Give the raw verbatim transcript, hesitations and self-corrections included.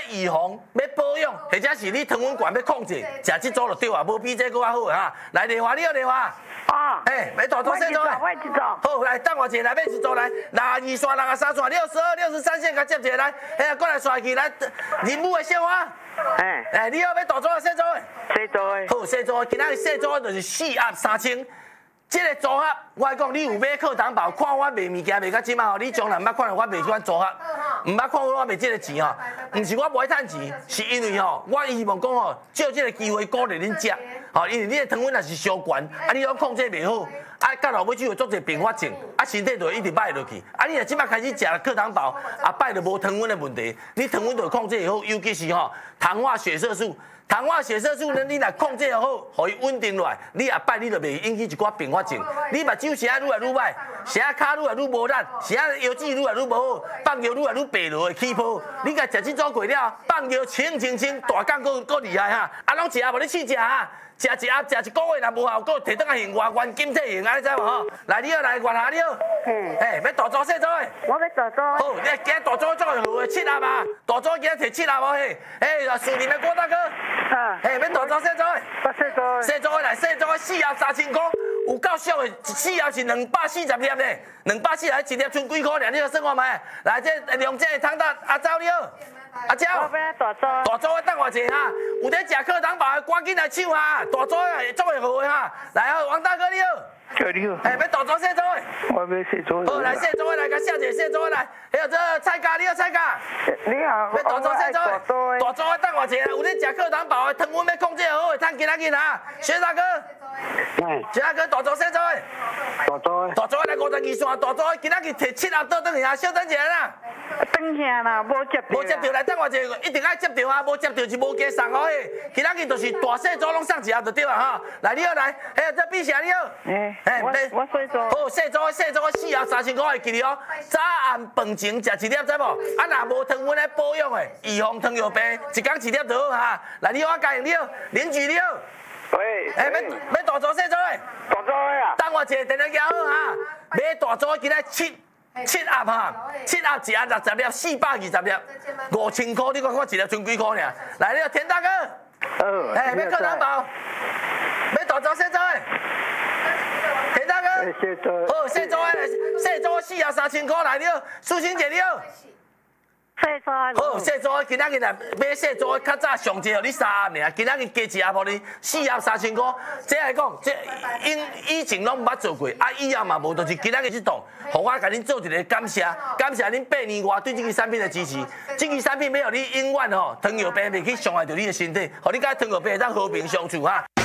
预防、要保养，或者是你糖分管要控制，食这组就对啊，无比这搁较好哈。来，丽华，你好，丽华。 哦。 哎，要大组细组。 我一组。 好，来，等我一下，来，要一组来，六十二线、六十三线、六十二、六十三线，甲接一个来，哎呀，过来刷去来，人物的小花。 哎。 哎，你好，要大组啊，细组的。 细组的。 好，细组，今仔日细组就是四盒三千。这个组合，我讲你有买课堂包，看我卖物件卖到即嘛吼，你将来毋捌看到我卖款组合，毋捌看到我卖这个钱吼，毋是我无爱趁钱，是因为吼，我希望讲吼，借这个机会鼓励恁食，吼，因为你的糖分也是伤悬，啊，你拢控制袂好，啊，到后尾就会做一并发症，啊，身体就会一直歹落去，啊，你若即摆开始食课堂包，啊，摆就无糖分的问题，你糖分就会控制会好，尤其是吼糖化血色素。糖化血色素呢，你若控制好，互伊稳定落来，你后摆你就袂引起一寡并发症。你目睭声愈来愈歹，声骹愈来愈无力，声腰子愈来愈无好，放尿愈来愈白落会起泡。你甲食这组过了，放尿清清清，大杠够够厉害哈！啊，拢食啊，无你试食哈。食一盒，食一个月若无效，搁摕倒来现原原金体型，安尼知无吼？来，你好，来，原下你好。嗯。哎，要大组细组的？ 我要大组。 好，你今日大组做好诶，七盒啊！大组今日摕七盒无嘿？哎，树林的郭大哥。啊。哎，要大组细组的？ 我细组的。 细组的来，细组的四盒三千块，有够俗的，四盒是两百四十粒咧，两百四十一粒剩几块尔？你算我买。来，这两只的汤达阿周你好。阿娇， 我要大组， 大组的等我一下哈，有在食课堂包，赶紧来抢哈，大组的做会好的哈，来好，王大哥你好， 你好， 哎，要大组细组的， 我要细组的， 好来细组的来，甲写一个细组的来，还有这蔡家你好蔡家， 你好， 要大组细组的，大组的等我一下，有在食课堂包的，糖分要控制好，趁今仔日哈，薛大哥，嗯，薛大哥大组细组的， 大组的， 大组的来五十二线，大组的今仔日摕七盒倒转去啊，小等一下啦。 等下啦，无接到。 无接到来，等我一下，一定爱接到啊！无接到是无加送哦嘿。今仔日就是大细组拢送一盒就对啊哈。来，你好来，还有这碧霞你好。 哎，哎，我我细组。 好，细组细组四盒三千块的，记住哦。早暗饭前食一粒，知无？啊，若无糖分来保养的，预防糖尿病，一天一粒就好哈。来，你好，我家你好，邻居你好。 喂。 哎，要要大组细组的。 大组的啊。 等我一下，电话交好哈。买大组今仔七。七盒哈，七盒一盒六十粒，四百二十粒，五千块，你看看一粒剩几块尔？来，你个田大哥， 哦， 哎，要课堂包，要大组细组的，田大哥， 细组， 好，细组的，细组四盒三千块，来你好，苏欣姐你好。 细组的， 好，细组的今仔日来买细组的，较早上节互你三盒尔，今仔日加一盒互你四盒三千块。这来讲，这因以前拢毋捌做过，啊以后嘛无，就是今仔日这档，互我甲恁做一个感谢，感谢恁八年外对这个产品的支持。这个产品要互你永远吼糖尿病袂去伤害到你的身体，互你甲糖尿病会当和平相处哈。